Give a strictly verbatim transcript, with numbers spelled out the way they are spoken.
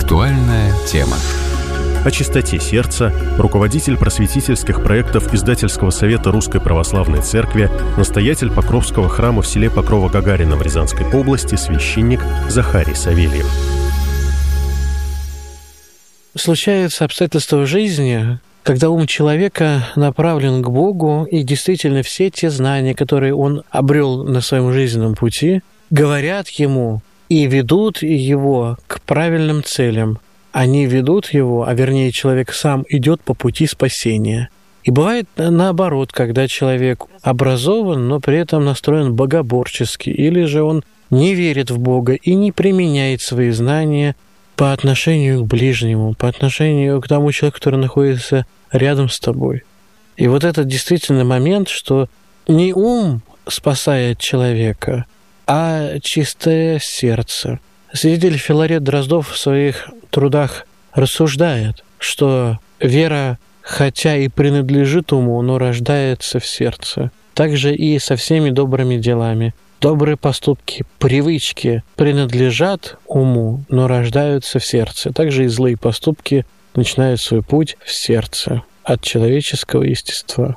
Актуальная тема. О чистоте сердца руководитель просветительских проектов Издательского совета Русской Православной Церкви, настоятель Покровского храма в селе Покрово-Гагарина в Рязанской области, священник Захарий Савельев. Случаются обстоятельства в жизни, когда ум человека направлен к Богу, и действительно все те знания, которые он обрел на своем жизненном пути, говорят ему и ведут его к правильным целям. Они ведут его, а вернее человек сам идет по пути спасения. И бывает наоборот, когда человек образован, но при этом настроен богоборчески, или же он не верит в Бога и не применяет свои знания по отношению к ближнему, по отношению к тому человеку, который находится рядом с тобой. И вот этот действительно момент, что не ум спасает человека, а чистое сердце. Святитель Филарет Дроздов в своих трудах рассуждает, что вера, хотя и принадлежит уму, но рождается в сердце. Также и со всеми добрыми делами. Добрые поступки, привычки принадлежат уму, но рождаются в сердце. Также и злые поступки начинают свой путь в сердце от человеческого естества.